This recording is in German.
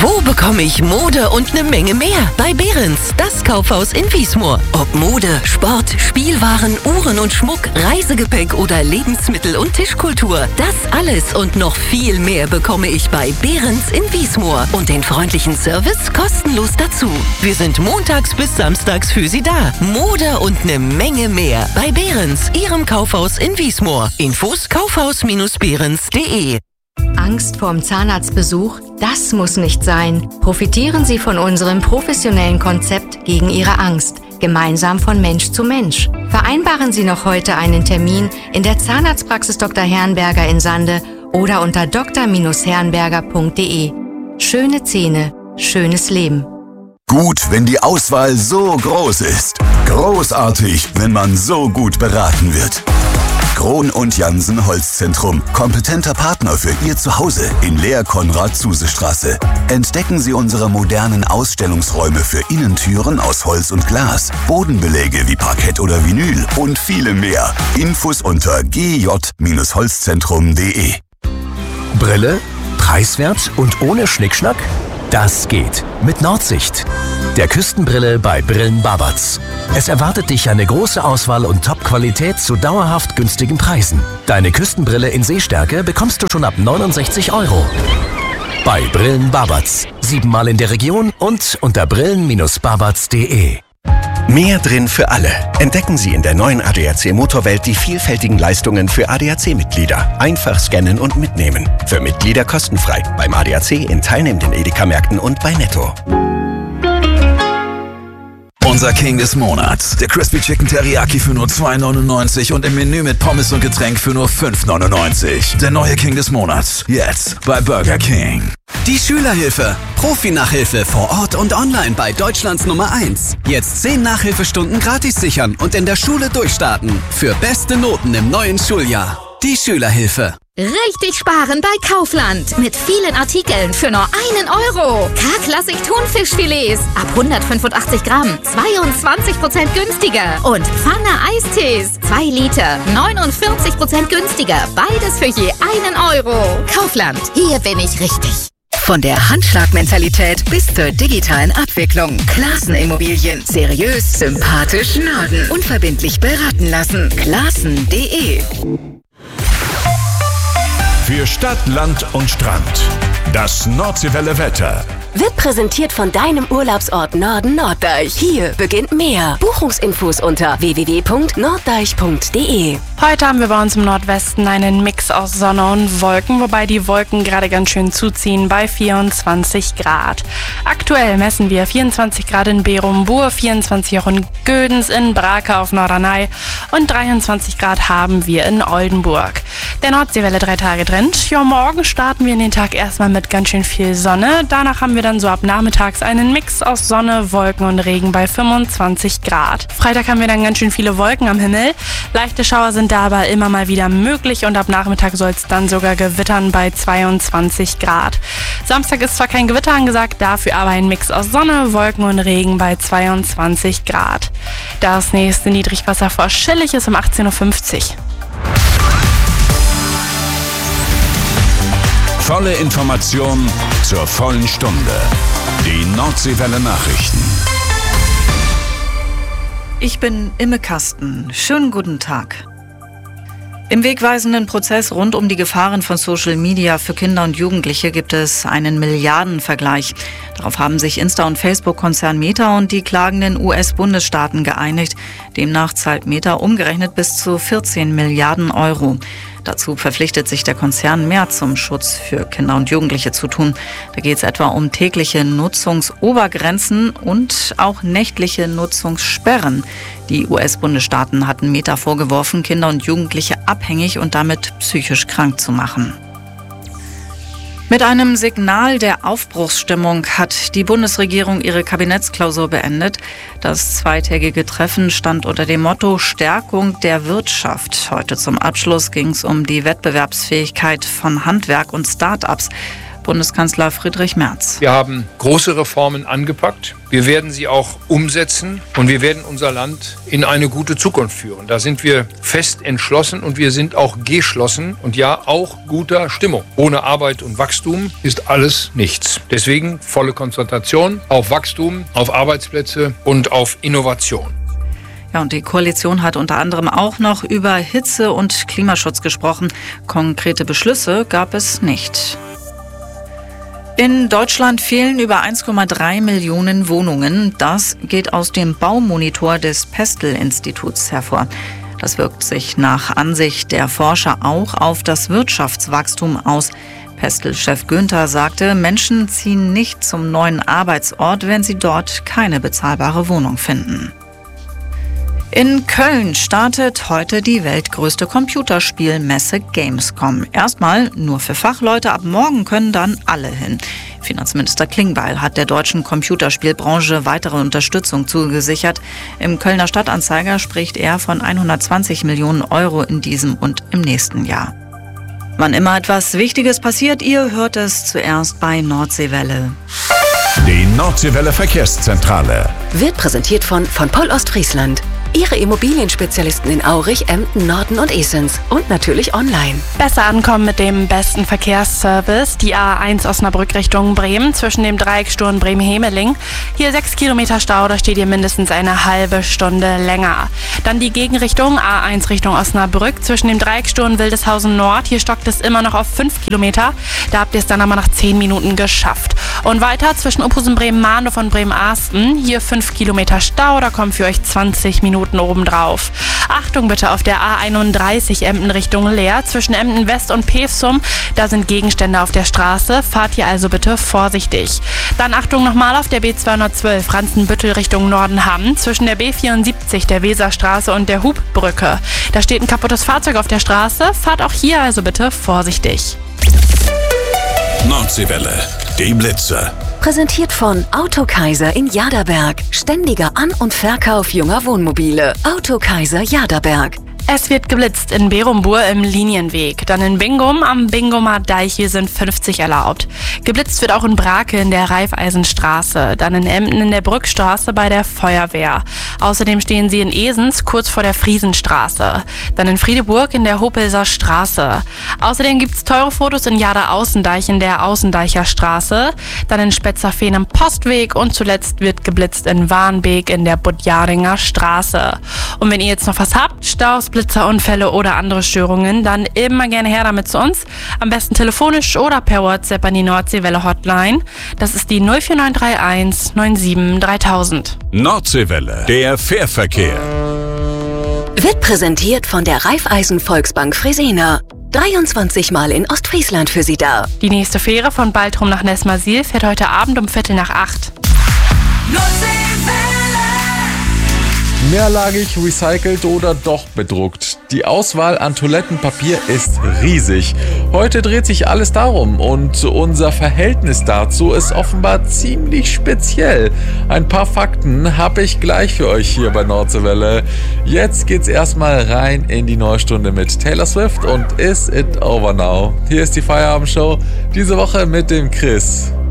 Wo bekomme ich Mode und eine Menge mehr? Bei Behrens, das Kaufhaus in Wiesmoor. Ob Mode, Sport, Spielwaren, Uhren und Schmuck, Reisegepäck oder Lebensmittel und Tischkultur. Das alles und noch viel mehr bekomme ich bei Behrens in Wiesmoor. Und den freundlichen Service kostenlos dazu. Wir sind montags bis samstags für Sie da. Mode und eine Menge mehr. Bei Behrens, Ihrem Kaufhaus in Wiesmoor. Infos kaufhaus-behrens.de. Angst vorm Zahnarztbesuch? Das muss nicht sein. Profitieren Sie von unserem professionellen Konzept gegen Ihre Angst. Gemeinsam von Mensch zu Mensch. Vereinbaren Sie noch heute einen Termin in der Zahnarztpraxis Dr. Herrenberger in Sande oder unter dr-herrenberger.de. Schöne Zähne, schönes Leben. Gut, wenn die Auswahl so groß ist. Großartig, wenn man so gut beraten wird. Krohn und Jansen Holzzentrum. Kompetenter Partner für Ihr Zuhause in Lehr-Konrad-Zuse-Straße. Entdecken Sie unsere modernen Ausstellungsräume für Innentüren aus Holz und Glas, Bodenbeläge wie Parkett oder Vinyl und viele mehr. Infos unter gj-holzzentrum.de. Brille? Preiswert und ohne Schnickschnack? Das geht mit Nordsicht, der Küstenbrille bei Brillen Babatz. Es erwartet dich eine große Auswahl und Top-Qualität zu dauerhaft günstigen Preisen. Deine Küstenbrille in Sehstärke bekommst du schon ab 69 €. Bei Brillen Babatz. 7-mal in der Region und unter brillen-babatz.de. Mehr drin für alle. Entdecken Sie in der neuen ADAC Motorwelt die vielfältigen Leistungen für ADAC-Mitglieder. Einfach scannen und mitnehmen. Für Mitglieder kostenfrei. Beim ADAC in teilnehmenden Edeka-Märkten und bei Netto. Unser King des Monats. Der Crispy Chicken Teriyaki für nur 2,99 und im Menü mit Pommes und Getränk für nur 5,99. Der neue King des Monats. Jetzt bei Burger King. Die Schülerhilfe. Profi-Nachhilfe vor Ort und online bei Deutschlands Nummer 1. Jetzt 10 Nachhilfestunden gratis sichern und in der Schule durchstarten. Für beste Noten im neuen Schuljahr. Die Schülerhilfe. Richtig sparen bei Kaufland. Mit vielen Artikeln für nur 1 €. K-Klassik Thunfischfilets ab 185 Gramm. 22% günstiger. Und Pfanne Eistees. 2 Liter. 49% günstiger. Beides für je 1 €. Kaufland. Hier bin ich richtig. Von der Handschlagmentalität bis zur digitalen Abwicklung. Klaassen Immobilien. Seriös, sympathisch, Norden. Unverbindlich beraten lassen. Klaassen.de. Für Stadt, Land und Strand. Das Nordseewelle Wetter. Wird präsentiert von deinem Urlaubsort Norden Norddeich. Hier beginnt mehr. Buchungsinfos unter www.norddeich.de. Heute haben wir bei uns im Nordwesten einen Mix aus Sonne und Wolken, wobei die Wolken gerade ganz schön zuziehen bei 24 Grad. Aktuell messen wir 24 Grad in Berum-Bur, 24 auch in Gödens, in Brake auf Norderney und 23 Grad haben wir in Oldenburg. Der Nordseewelle 3 Tage Trend. Ja, morgen starten wir in den Tag erstmal mit ganz schön viel Sonne. Danach haben wir dann so ab nachmittags einen Mix aus Sonne, Wolken und Regen bei 25 Grad. Freitag haben wir dann ganz schön viele Wolken am Himmel. Leichte Schauer sind da aber immer mal wieder möglich und ab Nachmittag soll es dann sogar gewittern bei 22 Grad. Samstag ist zwar kein Gewitter angesagt, dafür aber ein Mix aus Sonne, Wolken und Regen bei 22 Grad. Das nächste Niedrigwasser vor Schillig ist um 18:50 Uhr. Volle Information zur vollen Stunde. Die Nordseewelle Nachrichten. Ich bin Imme Kasten. Schönen guten Tag. Im wegweisenden Prozess rund um die Gefahren von Social Media für Kinder und Jugendliche gibt es einen Milliardenvergleich. Darauf haben sich Insta- und Facebook-Konzern Meta und die klagenden US-Bundesstaaten geeinigt. Demnach zahlt Meta umgerechnet bis zu 14 Milliarden €. Dazu verpflichtet sich der Konzern, mehr zum Schutz für Kinder und Jugendliche zu tun. Da geht es etwa um tägliche Nutzungsobergrenzen und auch nächtliche Nutzungssperren. Die US-Bundesstaaten hatten Meta vorgeworfen, Kinder und Jugendliche abhängig und damit psychisch krank zu machen. Mit einem Signal der Aufbruchsstimmung hat die Bundesregierung ihre Kabinettsklausur beendet. Das zweitägige Treffen stand unter dem Motto Stärkung der Wirtschaft. Heute zum Abschluss ging es um die Wettbewerbsfähigkeit von Handwerk und Start-ups. Bundeskanzler Friedrich Merz. Wir haben große Reformen angepackt. Wir werden sie auch umsetzen und wir werden unser Land in eine gute Zukunft führen. Da sind wir fest entschlossen und wir sind auch geschlossen und ja, auch guter Stimmung. Ohne Arbeit und Wachstum ist alles nichts. Deswegen volle Konzentration auf Wachstum, auf Arbeitsplätze und auf Innovation. Ja, und die Koalition hat unter anderem auch noch über Hitze- und Klimaschutz gesprochen. Konkrete Beschlüsse gab es nicht. In Deutschland fehlen über 1,3 Millionen Wohnungen. Das geht aus dem Baumonitor des Pestel-Instituts hervor. Das wirkt sich nach Ansicht der Forscher auch auf das Wirtschaftswachstum aus. Pestel-Chef Günther sagte, Menschen ziehen nicht zum neuen Arbeitsort, wenn sie dort keine bezahlbare Wohnung finden. In Köln startet heute die weltgrößte Computerspielmesse Gamescom. Erstmal nur für Fachleute, ab morgen können dann alle hin. Finanzminister Klingbeil hat der deutschen Computerspielbranche weitere Unterstützung zugesichert. Im Kölner Stadtanzeiger spricht er von 120 Millionen Euro in diesem und im nächsten Jahr. Wann immer etwas Wichtiges passiert, ihr hört es zuerst bei Nordseewelle. Die Nordseewelle Verkehrszentrale wird präsentiert von Poll Ostfriesland. Ihre Immobilienspezialisten in Aurich, Emden, Norden und Esens. Und natürlich online. Besser ankommen mit dem besten Verkehrsservice. Die A1 Osnabrück Richtung Bremen zwischen dem Dreiecksturm Bremen-Hemeling. Hier 6 Kilometer Stau, da steht ihr mindestens eine halbe Stunde länger. Dann die Gegenrichtung A1 Richtung Osnabrück zwischen dem Dreiecksturm Wildeshausen Nord. Hier stockt es immer noch auf 5 Kilometer. Da habt ihr es dann aber nach 10 Minuten geschafft. Und weiter zwischen Uphusen Bremen-Mahndorf und Bremen-Arsten. Hier 5 Kilometer Stau, da kommen für euch 20 Minuten obendrauf. Achtung bitte auf der A31 Emden Richtung Leer zwischen Emden West und Pevsum. Da sind Gegenstände auf der Straße. Fahrt hier also bitte vorsichtig. Dann Achtung nochmal auf der B212 Ranzenbüttel Richtung Nordenham zwischen der B74 der Weserstraße und der Hubbrücke. Da steht ein kaputtes Fahrzeug auf der Straße. Fahrt auch hier also bitte vorsichtig. Nordseewelle, die Blitze. Präsentiert von Autokaiser in Jaderberg. Ständiger An- und Verkauf junger Wohnmobile. Autokaiser Jaderberg. Es wird geblitzt in Berumbur im Linienweg. Dann in Bingum am Bingumer Deich, hier sind 50 erlaubt. Geblitzt wird auch in Brake in der Raiffeisenstraße. Dann in Emden in der Brückstraße bei der Feuerwehr. Außerdem stehen sie in Esens kurz vor der Friesenstraße. Dann in Friedeburg in der Hopelser Straße. Außerdem gibt's teure Fotos in Jader-Außendeich in der Außendeicher Straße. Dann in Spetzerfehn am Postweg und zuletzt wird geblitzt in Warnbeek in der Budjaringer Straße. Und wenn ihr jetzt noch was habt, Staus, Blitzerunfälle oder andere Störungen, dann immer gerne her damit zu uns. Am besten telefonisch oder per WhatsApp an die Nordseewelle Hotline. Das ist die 04931 97 3000. Nordseewelle, der Fährverkehr. Wird präsentiert von der Raiffeisen Volksbank Fresena. 23 Mal in Ostfriesland für Sie da. Die nächste Fähre von Baltrum nach Nesmasil fährt heute Abend um 7:45. Mehrlagig, recycelt oder doch bedruckt. Die Auswahl an Toilettenpapier ist riesig. Heute dreht sich alles darum und unser Verhältnis dazu ist offenbar ziemlich speziell. Ein paar Fakten habe ich gleich für euch hier bei Nordseewelle. Jetzt geht's erstmal rein in die Neustunde mit Taylor Swift und Is It Over Now. Hier ist die Feierabendshow, diese Woche mit dem Chris.